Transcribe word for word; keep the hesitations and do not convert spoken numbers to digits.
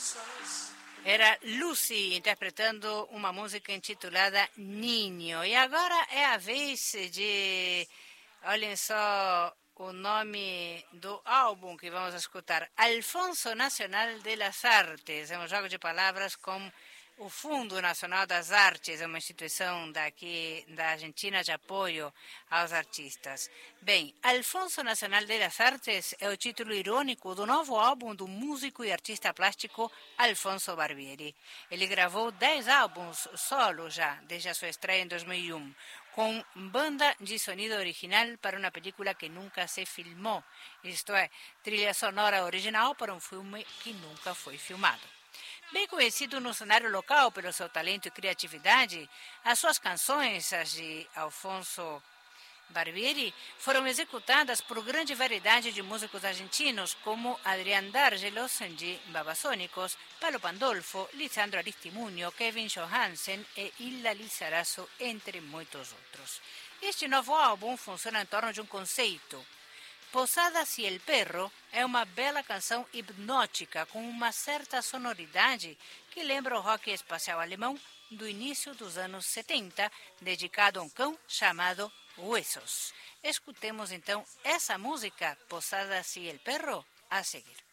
Era Lucy interpretando uma música intitulada Ninho. E agora é a vez de... Olhem só o nome do álbum que vamos escutar. Alfonso Nacional de las Artes. É um jogo de palavras com o Fundo Nacional das Artes, é uma instituição daqui da Argentina de apoio aos artistas. Bem, Alfonso Nacional de las Artes é o título irônico do novo álbum do músico e artista plástico Alfonso Barbieri. Ele gravou dez álbuns solo já, desde a sua estreia em dois mil e um, com banda de sonido original para uma película que nunca se filmou, isto é, trilha sonora original para um filme que nunca foi filmado. Bem conhecido no cenário local pelo seu talento e criatividade, as suas canções, as de Alfonso Barbieri, foram executadas por grande variedade de músicos argentinos, como Adrián D'Argelos, de Babasónicos, Palo Pandolfo, Lisandro Aristimuño, Kevin Johansen e Hilda Lizarazo, entre muitos outros. Este novo álbum funciona em torno de um conceito. Posadas y el Perro é uma bela canção hipnótica com uma certa sonoridade que lembra o rock espacial alemão do início dos anos setenta, dedicado a um cão chamado Huesos. Escutemos então essa música, Posadas y el Perro, a seguir.